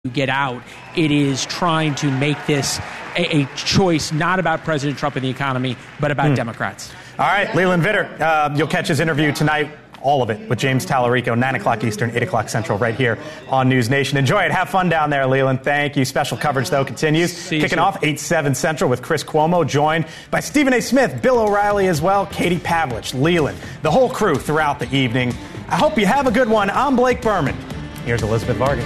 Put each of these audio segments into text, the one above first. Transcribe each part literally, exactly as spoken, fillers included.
get out. It is trying to make this a, a choice not about President Trump and the economy, but about mm. Democrats. All right, Leland Vitter, uh, you'll catch his interview tonight, all of it, with James Tallarico, nine o'clock Eastern, eight o'clock Central, right here on News Nation. Enjoy it. Have fun down there, Leland. Thank you. Special coverage, though, continues. See Kicking you. off eight, seven Central with Chris Cuomo, joined by Stephen A. Smith, Bill O'Reilly as well, Katie Pavlich, Leland, the whole crew throughout the evening. I hope you have a good one. I'm Blake Berman. Here's Elizabeth Vargas.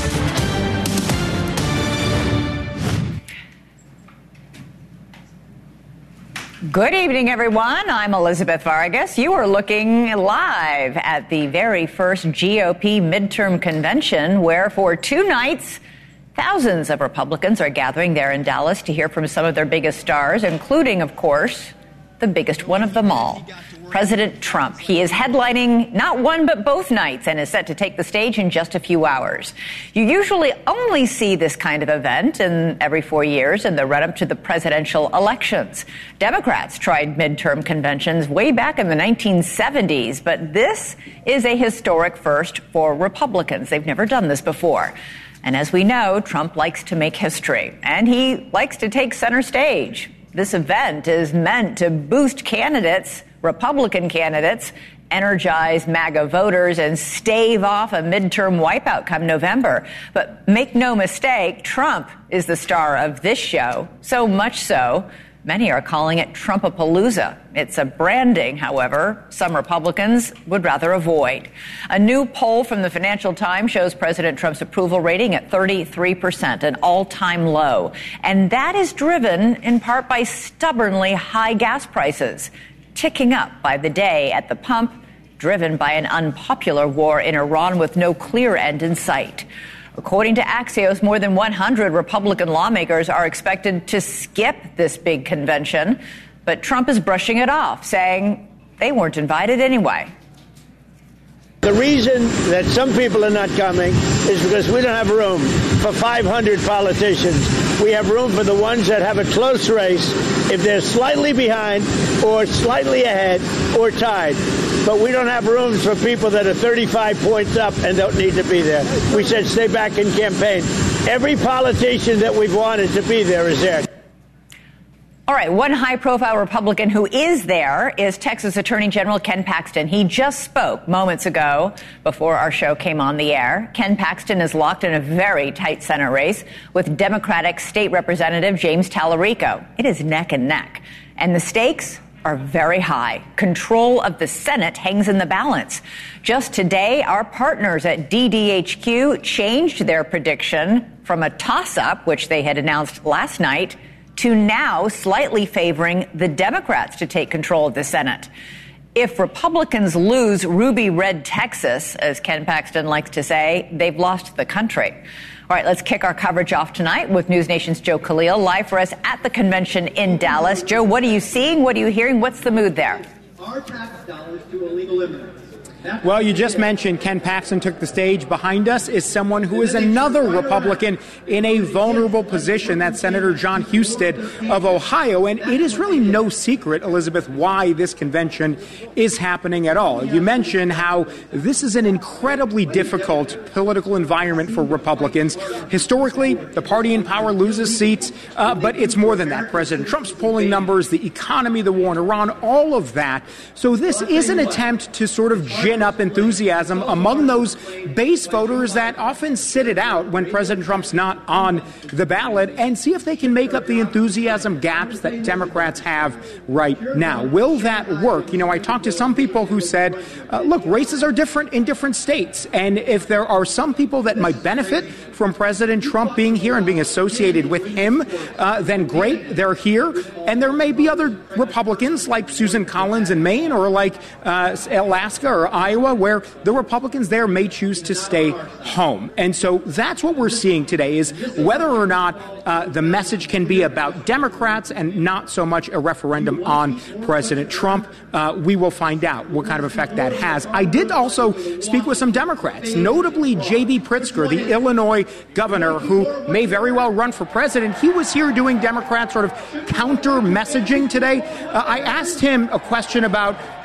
Good evening, everyone. I'm Elizabeth Vargas. You are looking live at the very first G O P midterm convention, where for two nights, thousands of Republicans are gathering there in Dallas to hear from some of their biggest stars, including, of course, the biggest one of them all, President Trump. He is headlining not one but both nights and is set to take the stage in just a few hours. You usually only see this kind of event in every four years in the run-up to the presidential elections. Democrats tried midterm conventions way back in the nineteen seventies, but this is a historic first for Republicans. They've never done this before. And as we know, Trump likes to make history, and he likes to take center stage. This event is meant to boost candidates, Republican candidates, energize MAGA voters, and stave off a midterm wipeout come November. But make no mistake, Trump is the star of this show, so much so, many are calling it Trumpapalooza. It's a branding, however, some Republicans would rather avoid. A new poll from the Financial Times shows President Trump's approval rating at thirty-three percent, an all-time low. And that is driven in part by stubbornly high gas prices, ticking up by the day at the pump, driven by an unpopular war in Iran with no clear end in sight. According to Axios, more than one hundred Republican lawmakers are expected to skip this big convention, but Trump is brushing it off, saying they weren't invited anyway. The reason that some people are not coming is because we don't have room for five hundred politicians. We have room for the ones that have a close race, if they're slightly behind or slightly ahead or tied. But we don't have rooms for people that are thirty-five points up and don't need to be there. We said stay back and campaign. Every politician that we've wanted to be there is there. All right, one high-profile Republican who is there is Texas Attorney General Ken Paxton. He just spoke moments ago before our show came on the air. Ken Paxton is locked in a very tight Senate race with Democratic State Representative James Tallarico. It is neck and neck, and the stakes are very high. Control of the Senate hangs in the balance. Just today, our partners at D D H Q changed their prediction from a toss-up, which they had announced last night, to now slightly favoring the Democrats to take control of the Senate. If Republicans lose ruby red Texas, as Ken Paxton likes to say, they've lost the country. All right, let's kick our coverage off tonight with News Nation's Joe Khalil, live for us at the convention in Dallas. Joe, what are you seeing? What are you hearing? What's the mood there? Our tax dollars to illegal immigrants. Well, you just mentioned Ken Paxton took the stage. Behind us is someone who is another Republican in a vulnerable position. That's Senator John Husted of Ohio. And it is really no secret, Elizabeth, why this convention is happening at all. You mentioned how this is an incredibly difficult political environment for Republicans. Historically, the party in power loses seats, uh, but it's more than that. President Trump's polling numbers, the economy, the war in Iran, all of that. So this is an attempt to sort of gin up enthusiasm among those base voters that often sit it out when President Trump's not on the ballot, and see if they can make up the enthusiasm gaps that Democrats have right now. Will that work? You know, I talked to some people who said, uh, look, races are different in different states, and if there are some people that might benefit from President Trump being here and being associated with him, uh, then great, they're here. And there may be other Republicans like Susan Collins in Maine, or like uh, Alaska or Iowa, where the Republicans there may choose to stay home. And so that's what we're seeing today, is whether or not uh, the message can be about Democrats and not so much a referendum on President Trump. Uh, we will find out what kind of effect that has. I did also speak with some Democrats, notably J B Pritzker, the Illinois governor, who may very well run for president. He was here doing Democrat sort of counter messaging today. Uh, I asked him a question about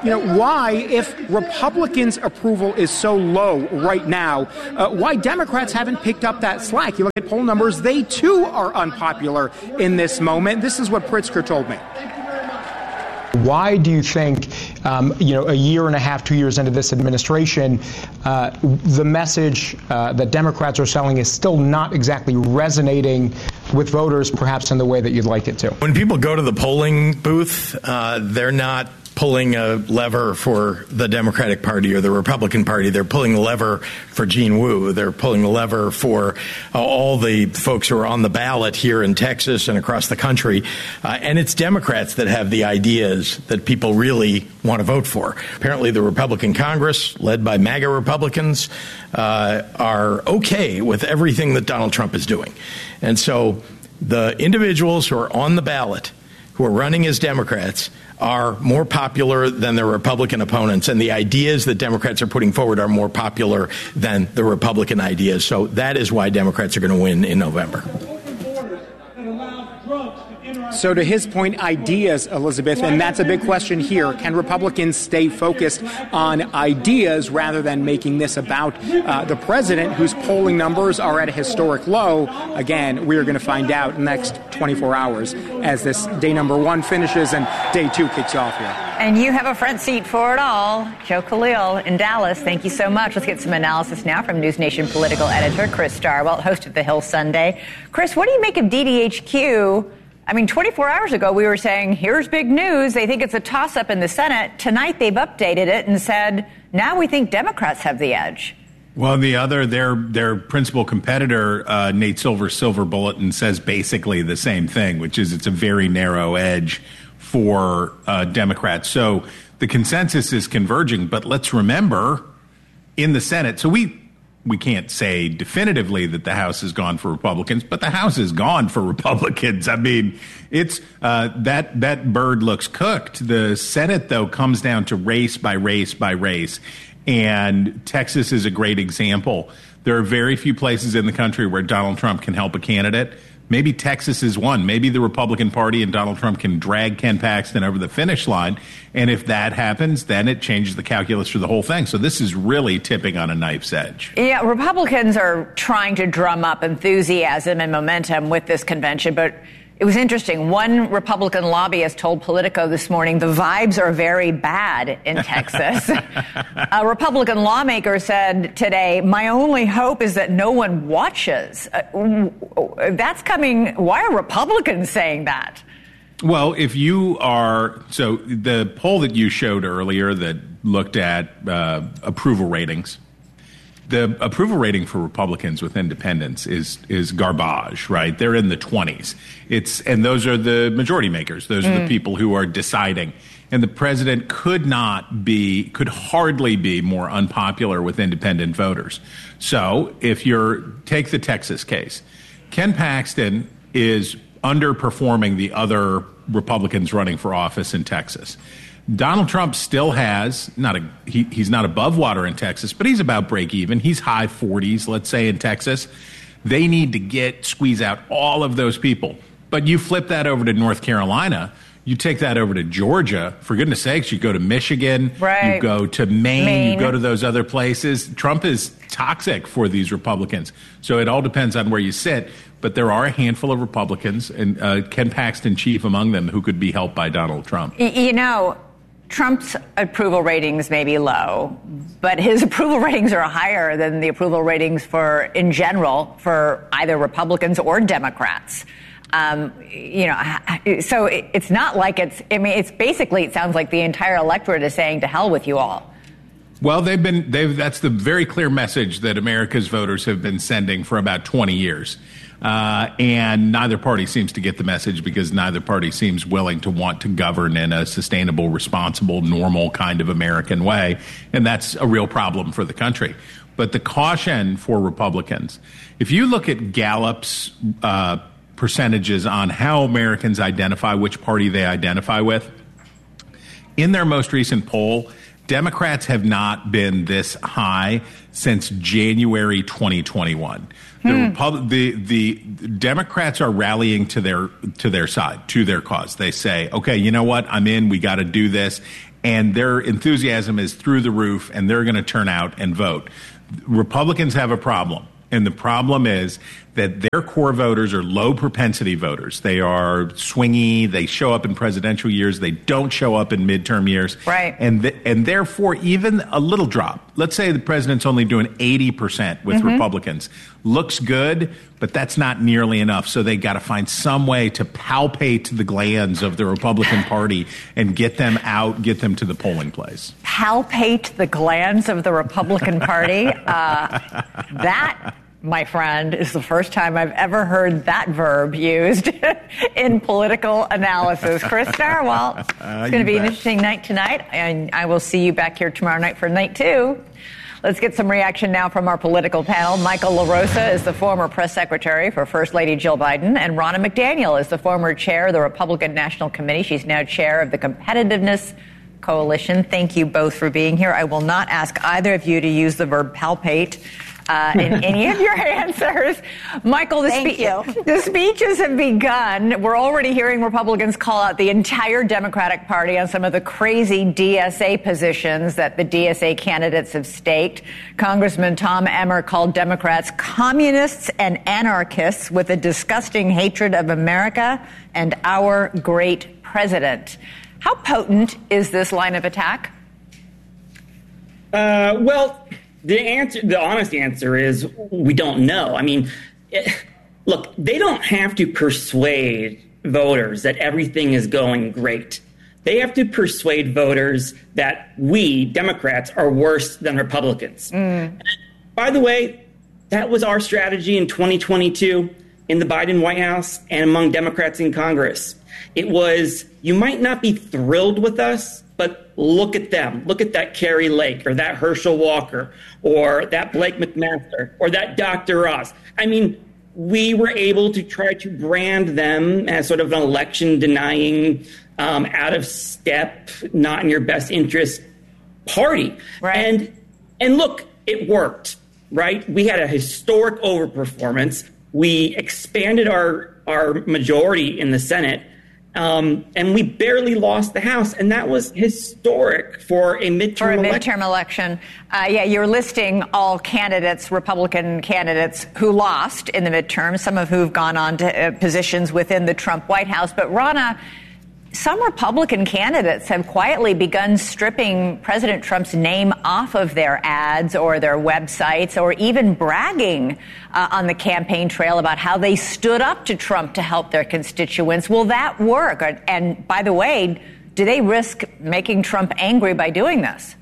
you know, why, if Republicans' approval is so low right now, uh, why Democrats haven't picked up that slack. You look at poll numbers, they too are unpopular in this moment. This is what Pritzker told me. Why do you think, um, you know, a year and a half, two years into this administration, uh, the message uh, that Democrats are selling is still not exactly resonating with voters, perhaps in the way that you'd like it to? When people go to the polling booth, uh, they're not pulling a lever for the Democratic Party or the Republican Party. They're pulling the lever for Gene Wu. They're pulling the lever for uh, all the folks who are on the ballot here in Texas and across the country. Uh, and it's Democrats that have the ideas that people really want to vote for. Apparently, the Republican Congress, led by MAGA Republicans, uh, are okay with everything that Donald Trump is doing. And so the individuals who are on the ballot, who are running as Democrats, are more popular than their Republican opponents, and the ideas that Democrats are putting forward are more popular than the Republican ideas. So that is why Democrats are going to win in November. So to his point, ideas, Elizabeth, and that's a big question here. Can Republicans stay focused on ideas rather than making this about uh, the president, whose polling numbers are at a historic low? Again, we are going to find out in the next twenty-four hours as this day number one finishes and day two kicks off here. And you have a front seat for it all. Joe Khalil in Dallas, thank you so much. Let's get some analysis now from News Nation political editor Chris Starwelt, host of The Hill Sunday. Chris, what do you make of D D H Q? I mean, twenty-four hours ago, we were saying, here's big news. They think it's a toss-up in the Senate. Tonight, they've updated it and said, now we think Democrats have the edge. Well, the other, their their principal competitor, uh, Nate Silver's Silver Bulletin, says basically the same thing, which is it's a very narrow edge for uh, Democrats. So the consensus is converging. But let's remember, in the Senate, so we we can't say definitively that the House has gone for Republicans, but the House has gone for Republicans. I mean, it's uh, that that bird looks cooked. The Senate, though, comes down to race by race by race. And Texas is a great example. There are very few places in the country where Donald Trump can help a candidate. Maybe Texas is one. Maybe the Republican Party and Donald Trump can drag Ken Paxton over the finish line. And if that happens, then it changes the calculus for the whole thing. So this is really tipping on a knife's edge. Yeah, Republicans are trying to drum up enthusiasm and momentum with this convention, but it was interesting. One Republican lobbyist told Politico this morning the vibes are very bad in Texas. A Republican lawmaker said today, my only hope is that no one watches. Uh, that's coming. Why are Republicans saying that? Well, if you are, so the poll that you showed earlier that looked at uh, approval ratings, the approval rating for Republicans with independents is is garbage, right? They're in the twenties. It's and those are the majority makers. Those mm. are the people who are deciding. And the president could not be, could hardly be more unpopular with independent voters. So if you're, take the Texas case, Ken Paxton is underperforming the other Republicans running for office in Texas. Donald Trump still has not a he, he's not above water in Texas, but he's about break even. He's high forties, let's say, in Texas. They need to get squeeze out all of those people. But you flip that over to North Carolina, you take that over to Georgia. For goodness sakes, you go to Michigan, right. You go to Maine, Maine, you go to those other places. Trump is toxic for these Republicans. So it all depends on where you sit. But there are a handful of Republicans, and uh, Ken Paxton chief among them, who could be helped by Donald Trump. You know, Trump's approval ratings may be low, but his approval ratings are higher than the approval ratings for, in general, for either Republicans or Democrats. Um, you know, so it's not like it's, I mean, it's basically, it sounds like the entire electorate is saying to hell with you all. Well, they've been, they've, that's the very clear message that America's voters have been sending for about twenty years. Uh, and neither party seems to get the message because neither party seems willing to want to govern in a sustainable, responsible, normal kind of American way. And that's a real problem for the country. But the caution for Republicans, if you look at Gallup's uh, percentages on how Americans identify which party they identify with, in their most recent poll, Democrats have not been this high since January twenty twenty-one. The, hmm. Repub- the the Democrats are rallying to their to their side, to their cause. They say, okay, you know what? I'm in. We got to do this. and their enthusiasm is through the roof, and they're going to turn out and vote. Republicans have a problem. And the problem is that their core voters are low propensity voters. They are swingy. They show up in presidential years. They don't show up in midterm years. Right. And th- and therefore, even a little drop, let's say the president's only doing eighty percent with mm-hmm. Republicans, looks good, but that's not nearly enough. So they got to find some way to palpate the glands of the Republican Party and get them out, get them to the polling place. Palpate the glands of the Republican Party? uh, that... my friend, is the first time I've ever heard that verb used in political analysis. Chris Starr, well, it's uh, going to be bet. an interesting night tonight, and I will see you back here tomorrow night for night two. Let's get some reaction now from our political panel. Michael LaRosa is the former press secretary for First Lady Jill Biden, and Ronna McDaniel is the former chair of the Republican National Committee. She's now chair of the Competitiveness Coalition. Thank you both for being here. I will not ask either of you to use the verb palpate Uh, in any of your answers. Michael, the, spe- the speeches have begun. We're already hearing Republicans call out the entire Democratic Party on some of the crazy D S A positions that the D S A candidates have staked. Congressman Tom Emmer called Democrats communists and anarchists with a disgusting hatred of America and our great president. How potent is this line of attack? Uh, well... The answer, the honest answer is we don't know. I mean, it, look, they don't have to persuade voters that everything is going great. They have to persuade voters that we, Democrats, are worse than Republicans. Mm. By the way, that was our strategy in twenty twenty-two in the Biden White House and among Democrats in Congress. It was, you might not be thrilled with us, but look at them. Look at that Carrie Lake or that Herschel Walker or that Blake McMaster or that Doctor Oz. I mean, we were able to try to brand them as sort of an election denying, um, out of step, not in your best interest party. Right. And and look, it worked, right? We had a historic overperformance. We expanded our, our majority in the Senate. Um, and we barely lost the House, and that was historic for a midterm for a election. midterm election. Uh, yeah, you're listing all candidates, Republican candidates who lost in the midterm, some of who've gone on to uh, positions within the Trump White House. But Ronna, some Republican candidates have quietly begun stripping President Trump's name off of their ads or their websites, or even bragging uh, on the campaign trail about how they stood up to Trump to help their constituents. Will that work? And by the way, do they risk making Trump angry by doing this?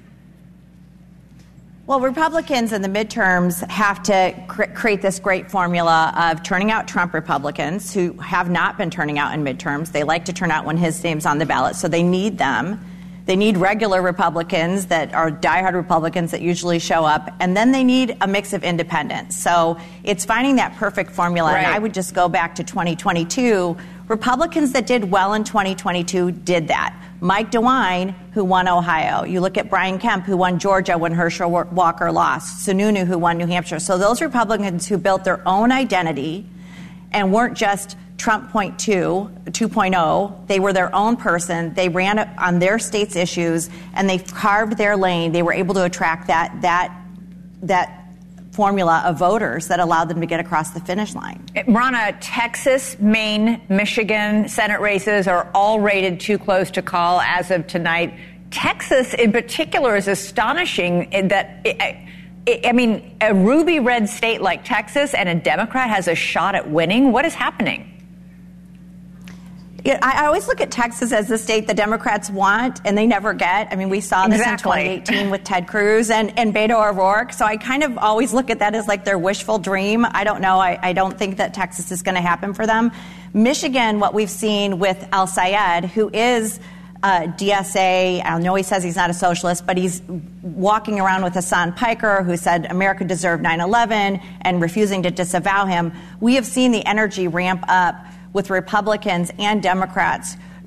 Well, Republicans in the midterms have to cr- create this great formula of turning out Trump Republicans who have not been turning out in midterms. They like to turn out when his name's on the ballot, so they need them. They need regular Republicans that are diehard Republicans that usually show up, and then they need a mix of independents. So it's finding that perfect formula, right. And I would just go back to twenty twenty-two. Republicans that did well in twenty twenty-two did that. Mike DeWine, who won Ohio. You look at Brian Kemp, who won Georgia when Herschel Walker lost. Sununu, who won New Hampshire. So those Republicans who built their own identity and weren't just Trump point two, two point oh. They were their own person. They ran on their state's issues, and they carved their lane. They were able to attract that that that formula of voters that allowed them to get across the finish line. Ronna, Texas, Maine, Michigan Senate races are all rated too close to call as of tonight. Texas, in particular, is astonishing in that, I mean, a ruby red state like Texas and a Democrat has a shot at winning. What is happening? Yeah, I always look at Texas as the state the Democrats want and they never get. I mean, we saw this exactly. in twenty eighteen with Ted Cruz and, and Beto O'Rourke. So I kind of always look at that as like their wishful dream. I don't know. I, I don't think that Texas is going to happen for them. Michigan, what we've seen with Al Sayed, who is uh, D S A, I know he says he's not a socialist, but he's walking around with Hassan Piker, who said America deserved nine eleven and refusing to disavow him. We have seen the energy ramp up with Republicans and Democrats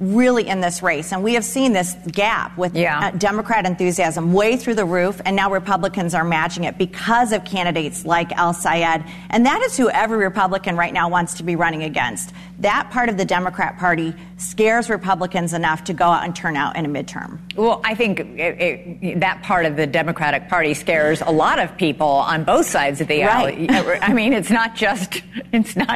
really in this race. And we have seen this gap with Yeah. uh, Democrat enthusiasm way through the roof, and now Republicans are matching it because of candidates like El Sayed. And that is who every Republican right now wants to be running against. That part of the Democrat Party scares Republicans enough to go out and turn out in a midterm. Well, I think it, it, that part of the Democratic Party scares a lot of people on both sides of the Right. aisle. I mean, it's not just it's not